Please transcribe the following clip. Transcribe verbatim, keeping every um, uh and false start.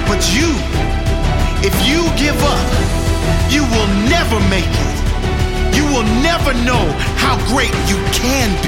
But you, if you give up, you will never make it. You will never know how great you can